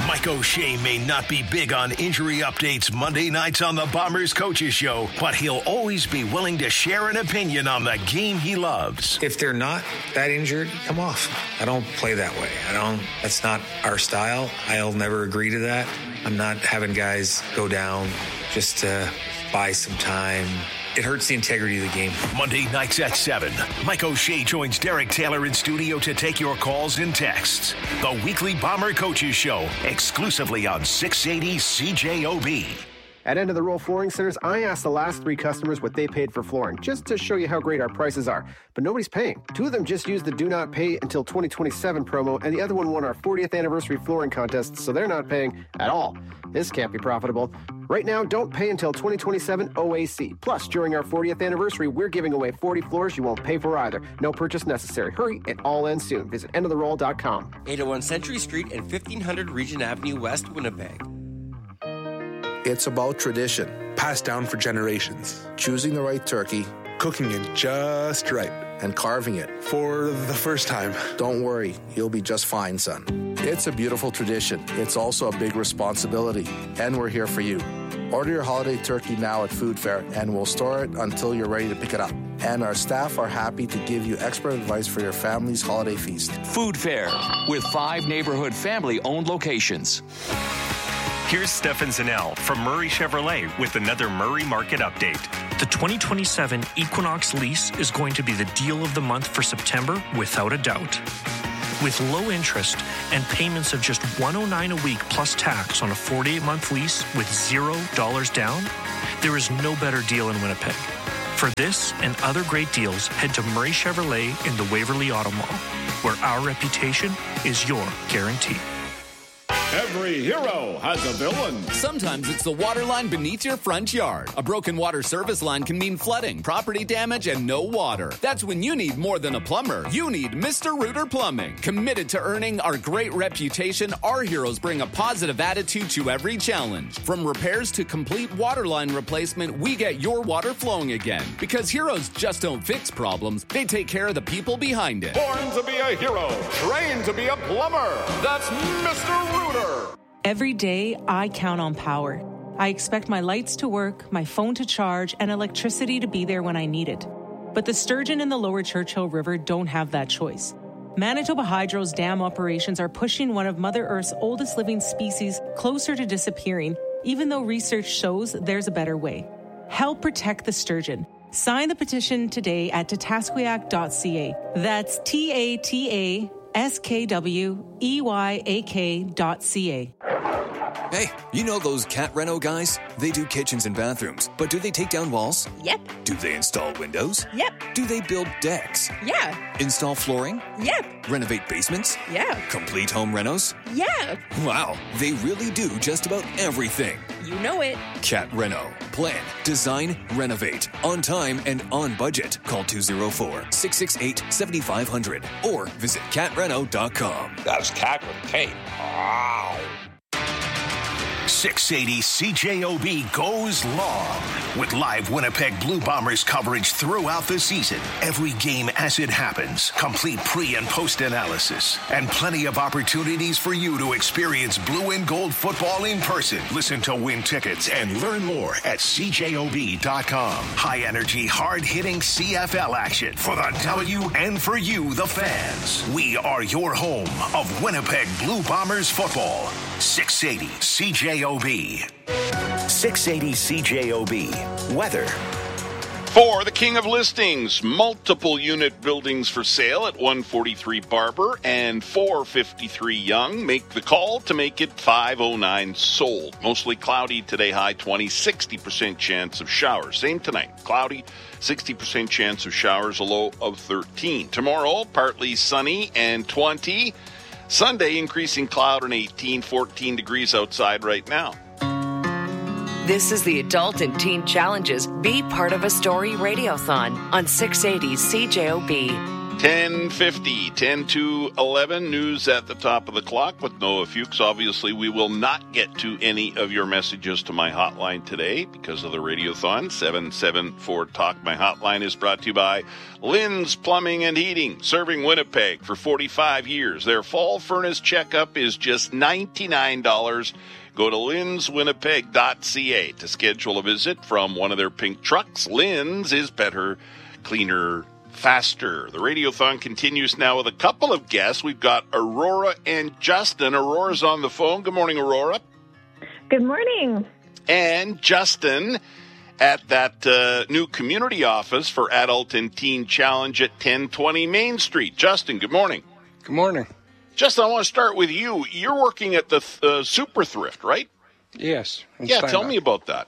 Mike O'Shea may not be big on injury updates Monday nights on the Bombers Coaches Show, but he'll always be willing to share an opinion on the game he loves. If they're not that injured, come off. I don't play that way. That's not our style. I'll never agree to that. I'm not having guys go down just to buy some time. It hurts the integrity of the game. Monday nights at 7, Mike O'Shea joins Derek Taylor in studio to take your calls and texts. The weekly Bomber Coaches Show, exclusively on 680 CJOB. At End of the Roll Flooring Centers, I asked the last 3 customers what they paid for flooring, just to show you how great our prices are. But nobody's paying. 2 of them just used the Do Not Pay Until 2027 promo, and the other one won our 40th anniversary flooring contest, so they're not paying at all. This can't be profitable. Right now, don't pay until 2027 OAC. Plus, during our 40th anniversary, we're giving away 40 floors you won't pay for either. No purchase necessary. Hurry, it all ends soon. Visit endoftheroll.com. 801 Century Street and 1500 Regent Avenue West, Winnipeg. It's about tradition, passed down for generations. Choosing the right turkey, cooking it just right, and carving it for the first time. Don't worry, you'll be just fine, son. It's a beautiful tradition. It's also a big responsibility, and we're here for you. Order your holiday turkey now at Food Fair, and we'll store it until you're ready to pick it up. And our staff are happy to give you expert advice for your family's holiday feast. Food Fair, with 5 neighborhood family-owned locations. Here's Stefan Zanell from Murray Chevrolet with another Murray Market update. The 2027 Equinox lease is going to be the deal of the month for September, without a doubt. With low interest and payments of just $109 a week plus tax on a 48-month lease with $0 down, there is no better deal in Winnipeg. For this and other great deals, head to Murray Chevrolet in the Waverly Auto Mall, where our reputation is your guarantee. Every hero has a villain. Sometimes it's the water line beneath your front yard. A broken water service line can mean flooding, property damage, and no water. That's when you need more than a plumber. You need Mr. Rooter Plumbing. Committed to earning our great reputation, our heroes bring a positive attitude to every challenge. From repairs to complete water line replacement, we get your water flowing again. Because heroes just don't fix problems, they take care of the people behind it. Born to be a hero, trained to be a plumber. That's Mr. Rooter. Every day, I count on power. I expect my lights to work, my phone to charge, and electricity to be there when I need it. But the sturgeon in the lower Churchill River don't have that choice. Manitoba Hydro's dam operations are pushing one of Mother Earth's oldest living species closer to disappearing, even though research shows there's a better way. Help protect the sturgeon. Sign the petition today at tatasquiac.ca. That's TATASKWEYAK.ca. Hey, you know those Cat Reno guys? They do kitchens and bathrooms, but do they take down walls? Yep. Do they install windows? Yep. Do they build decks? Yeah. Install flooring? Yep. Renovate basements? Yeah. Complete home renos? Yeah. Wow, they really do just about everything. You know it. Cat Reno. Plan, design, renovate. On time and on budget. Call 204-668-7500 or visit catreno.com. That's cat with a K. Wow. 680 CJOB goes long with live Winnipeg Blue Bombers coverage throughout the season. Every game as it happens, complete pre- and post-analysis, and plenty of opportunities for you to experience blue and gold football in person. Listen to win tickets and learn more at CJOB.com. High-energy, hard-hitting CFL action for the W and for you, the fans. We are your home of Winnipeg Blue Bombers football. 680 CJOB. 680 CJOB. Weather. For the king of listings, multiple unit buildings for sale at 143 Barber and 453 Young. Make the call to make it 509 sold. Mostly cloudy today, high 20, 60% chance of showers. Same tonight, cloudy, 60% chance of showers, a low of 13. Tomorrow, partly sunny and 20. Sunday, increasing cloud and 18, 14 degrees outside right now. This is the Adult and Teen Challenges Be Part of a Story Radiothon on 680 CJOB. 10:50, 10 to 11, news at the top of the clock with Noah Fuchs. Obviously, we will not get to any of your messages to my hotline today because of the Radiothon. 774-TALK. My hotline is brought to you by Lynn's Plumbing and Heating, serving Winnipeg for 45 years. Their fall furnace checkup is just $99. Go to lynswinnipeg.ca to schedule a visit from one of their pink trucks. Lynn's is better, cleaner, faster. The Radiothon continues now with a couple of guests. We've got Aurora and Justin. Aurora's on the phone. Good morning, Aurora. Good morning. And Justin at that new community office for Adult and Teen Challenge at 1020 Main Street. Justin, good morning. Good morning. Justin, I want to start with you. You're working at the Super Thrift, right? Yes. Yeah, tell me about that.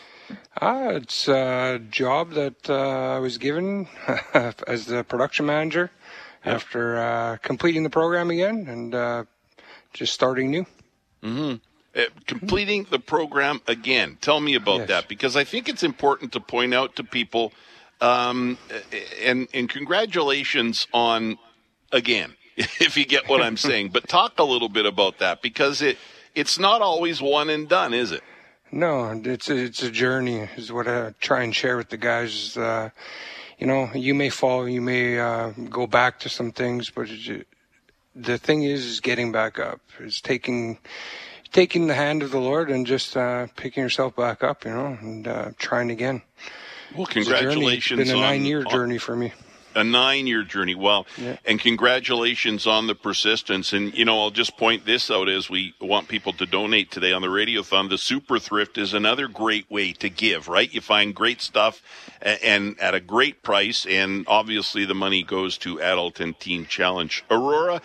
It's a job that I was given as the production manager after completing the program again and just starting new. Mm-hmm. Completing the program again. Tell me about that, because I think it's important to point out to people, and congratulations on, again, if you get what I'm saying. But talk a little bit about that, because it's not always one and done, is it? No, it's a journey is what I try and share with the guys. You may fall, you may go back to some things, but the thing is getting back up. Is taking the hand of the Lord and just picking yourself back up, and trying again. Well, congratulations. It's been a 9-year journey for me. A 9-year journey. Well, and congratulations on the persistence. And, I'll just point this out as we want people to donate today on the Radiothon. The Super Thrift is another great way to give, right? You find great stuff and at a great price, and obviously the money goes to Adult and Teen Challenge. Aurora,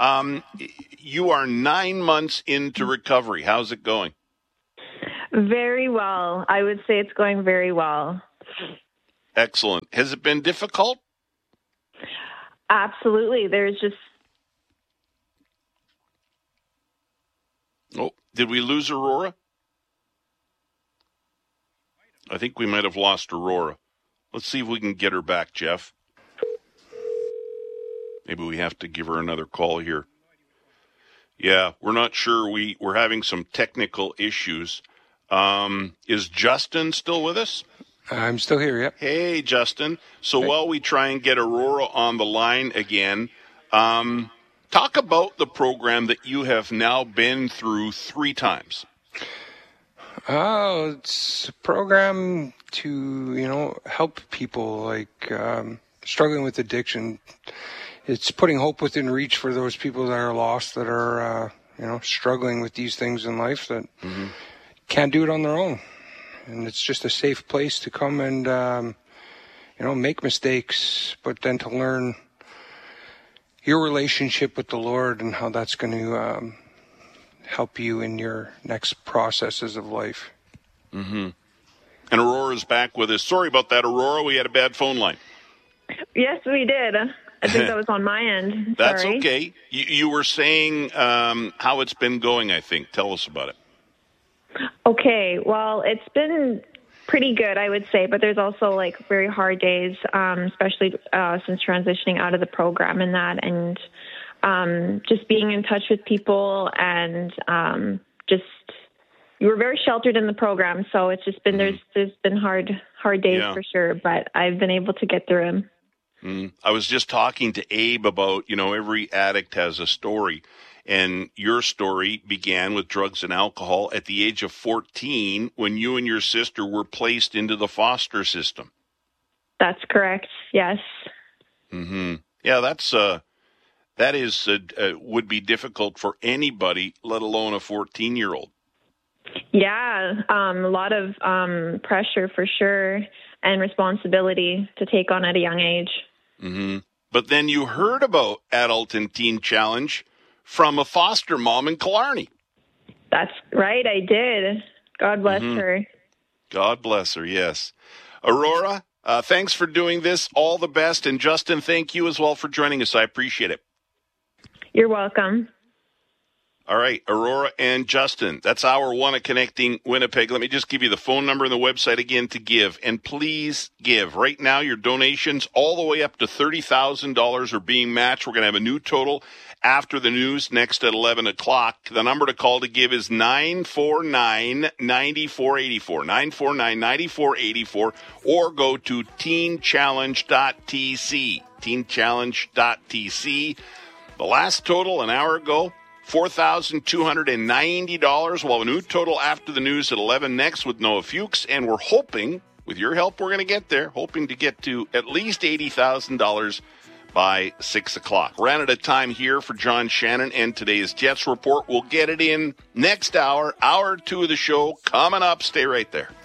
you are 9 months into recovery. How's it going? Very well. I would say it's going very well. Excellent. Has it been difficult? Absolutely. There's just... Oh, did we lose Aurora? I think we might have lost Aurora. Let's see if we can get her back, Jeff. Maybe we have to give her another call here. Yeah, we're not sure. We're having some technical issues. Is Justin still with us? I'm still here, yep. Hey, Justin. So while we try and get Aurora on the line again, talk about the program that you have now been through 3 times. Oh, it's a program to, help people like struggling with addiction. It's putting hope within reach for those people that are lost, that are, struggling with these things in life that can't do it on their own. And it's just a safe place to come and, make mistakes, but then to learn your relationship with the Lord and how that's going to help you in your next processes of life. Mm-hmm. And Aurora's back with us. Sorry about that, Aurora. We had a bad phone line. Yes, we did. I think that was on my end. That's Sorry. okay. You were saying how it's been going, I think. Tell us about it. Okay, well, it's been pretty good, I would say, but there's also very hard days, especially since transitioning out of the program and that, and just being in touch with people, and you were very sheltered in the program, so it's just been there's been hard days for sure, but I've been able to get through them. I was just talking to Abe about, every addict has a story. And your story began with drugs and alcohol at the age of 14 when you and your sister were placed into the foster system. That's correct. Yes. Mm-hmm. Yeah, that is would be difficult for anybody, let alone a 14-year-old. Yeah, a lot of pressure for sure, and responsibility to take on at a young age. Mm-hmm. But then you heard about Adult and Teen Challenge from a foster mom in Killarney. That's right, I did. God bless her. God bless her, yes. Aurora, thanks for doing this. All the best. And Justin, thank you as well for joining us. I appreciate it. You're welcome. All right, Aurora and Justin, that's hour one of Connecting Winnipeg. Let me just give you the phone number and the website again to give. And please give. Right now, your donations all the way up to $30,000 are being matched. We're going to have a new total after the news next at 11 o'clock. The number to call to give is 949-9484, 949-9484, or go to teenchallenge.tc, teenchallenge.tc. The last total an hour ago, $4,290. We'll have a new total after the news at 11 next with Noah Fuchs, and we're hoping, with your help, we're going to get there, hoping to get to at least $80,000 by 6 o'clock. Ran out of time here for John Shannon and today's Jets Report. We'll get it in next hour, hour two of the show coming up. Stay right there.